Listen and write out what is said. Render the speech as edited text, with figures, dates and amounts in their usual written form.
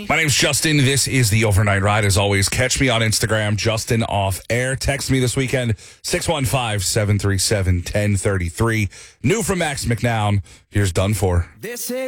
My name's Justin. This is the Overnight Ride. As always, catch me on Instagram, Justin Off Air. Text me this weekend, 615-737-1033. New from Max McNown. Here's Done For.